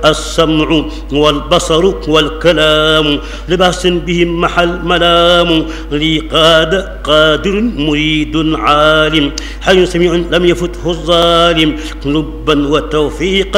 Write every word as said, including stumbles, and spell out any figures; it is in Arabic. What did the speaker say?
السمع والبصر والكلام لباس بهم محل ملام لي قاد قادر مريد عالم حي سميع لم يفته الظالم لبا وتوفيقا